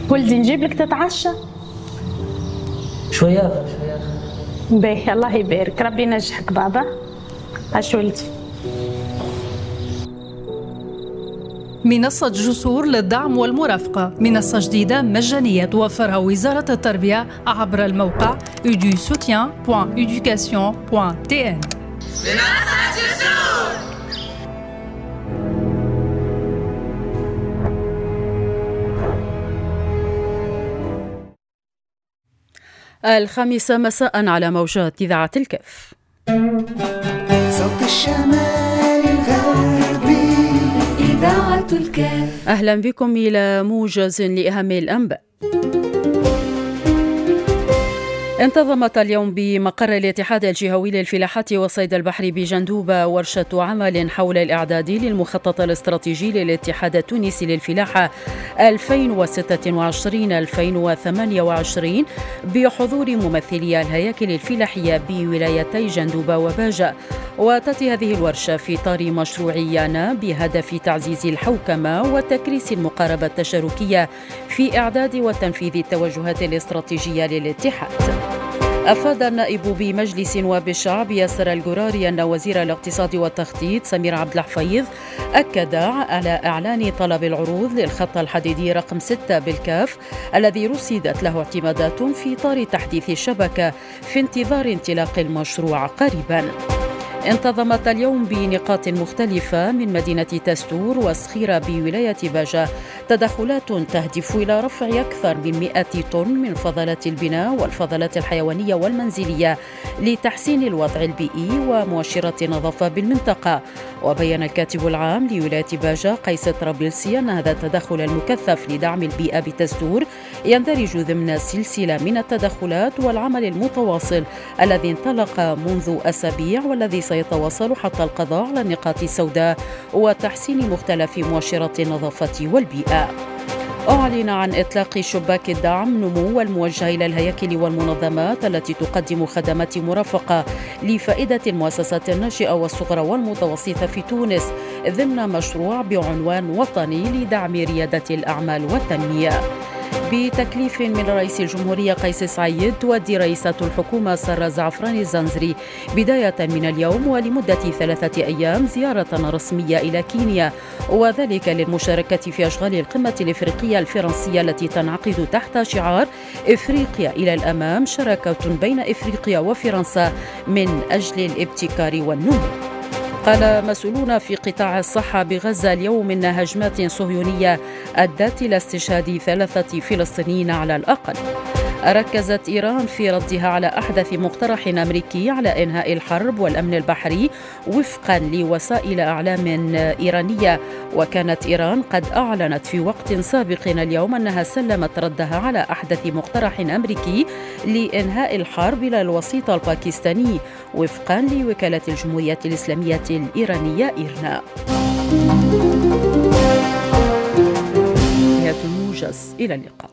ولدي نجيب لك تتعشى؟ شوية شوية. باهي الله يبارك، ربي ينجحك بابا. عاش ولدي. منصة جسور للدعم والمرافقة، منصة جديدة مجانية توفرها وزارة التربية عبر الموقع edusoutien.education.tn. منصة جسور. الخامسة مساء على موجات إذاعة الكف. صوت الشمال الغربي إذاعة الكف. أهلا بكم إلى موجز لأهم الأنباء. انتظمت اليوم بمقر الاتحاد الجهوي للفلاحة والصيد البحري بجندوبة ورشة عمل حول الإعداد للمخطط الاستراتيجي للاتحاد التونسي للفلاحة 2026-2028 بحضور ممثلي الهياكل الفلاحية بولايتي جندوبة وباجة. وتأتي هذه الورشة في إطار مشروع يانا بهدف تعزيز الحوكمة وتكريس المقاربة التشاركية في إعداد وتنفيذ التوجهات الاستراتيجية للاتحاد. أفاد النائب بمجلس نواب الشعب ياسر الجراري أن وزير الاقتصاد والتخطيط سمير عبد الحفيظ أكد على إعلان طلب العروض للخط الحديدي رقم 6 بالكاف الذي رصدت له اعتمادات في إطار تحديث الشبكة في انتظار انطلاق المشروع قريباً. انتظمت اليوم بنقاط مختلفة من مدينة تستور وصخيرة بولاية باجة تدخلات تهدف إلى رفع أكثر من 100 طن من فضلات البناء والفضلات الحيوانية والمنزلية لتحسين الوضع البيئي ومؤشرات النظافة بالمنطقة. وبين الكاتب العام لولاية باجة قيس طرابلسي أن هذا التدخل المكثف لدعم البيئة بتستور يندرج ضمن سلسلة من التدخلات والعمل المتواصل الذي انطلق منذ أسابيع والذي سيتواصل حتى القضاء على النقاط السوداء وتحسين مختلف مؤشرات النظافة والبيئة. أعلن عن إطلاق شباك الدعم نمو الموجه إلى الهياكل والمنظمات التي تقدم خدمات مرافقة لفائدة المؤسسات الناشئة والصغرى والمتوسطة في تونس ضمن مشروع بعنوان وطني لدعم ريادة الأعمال والتنمية. بتكليف من رئيس الجمهورية قيس سعيد تودي رئيسة الحكومة سارة زعفران الزنزري بداية من اليوم ولمدة 3 أيام زيارة رسمية إلى كينيا، وذلك للمشاركة في أشغال القمة الإفريقية الفرنسية التي تنعقد تحت شعار إفريقيا إلى الأمام، شراكة بين إفريقيا وفرنسا من أجل الابتكار والنمو. قال مسؤولون في قطاع الصحة بغزة اليوم إن هجمات صهيونية أدت إلى استشهاد 3 فلسطينيين على الأقل. ركزت إيران في ردها على أحدث مقترح أمريكي على إنهاء الحرب والأمن البحري وفقا لوسائل إعلام إيرانية، وكانت إيران قد أعلنت في وقت سابق اليوم أنها سلمت ردها على أحدث مقترح أمريكي لإنهاء الحرب إلى الوسيط الباكستاني وفقا لوكالة الجمهورية الإسلامية الإيرانية إيرنا. نهاية الموجز، إلى اللقاء.